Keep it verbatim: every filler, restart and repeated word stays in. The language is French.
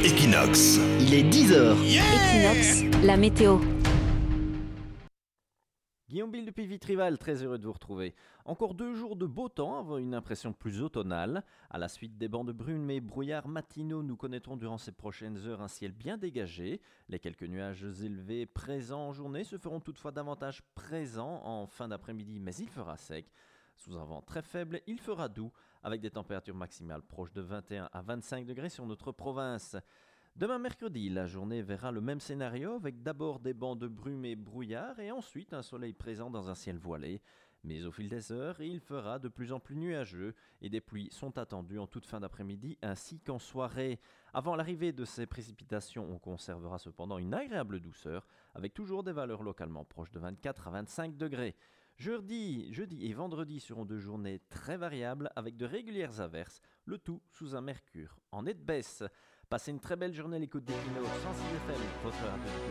Equinox. Il est dix heures. Equinox, la météo. Guillaume Bill depuis Vitrival, très heureux de vous retrouver. Encore deux jours de beau temps, avant une impression plus automnale. À la suite des bancs de brume et brouillards matinaux, nous connaîtrons durant ces prochaines heures un ciel bien dégagé. Les quelques nuages élevés présents en journée se feront toutefois davantage présents en fin d'après-midi, mais il fera sec. Sous un vent très faible, il fera doux, avec des températures maximales proches de vingt et un à vingt-cinq degrés sur notre province. Demain mercredi, la journée verra le même scénario avec d'abord des bancs de brume et brouillard et ensuite un soleil présent dans un ciel voilé. Mais au fil des heures, il fera de plus en plus nuageux et des pluies sont attendues en toute fin d'après-midi ainsi qu'en soirée. Avant l'arrivée de ces précipitations, on conservera cependant une agréable douceur avec toujours des valeurs localement proches de vingt-quatre à vingt-cinq degrés. Jeudi, jeudi et vendredi seront deux journées très variables avec de régulières averses, le tout sous un mercure en nette baisse. Passez une très belle journée à l'écoute d'Equinox cent six F M, votre radio.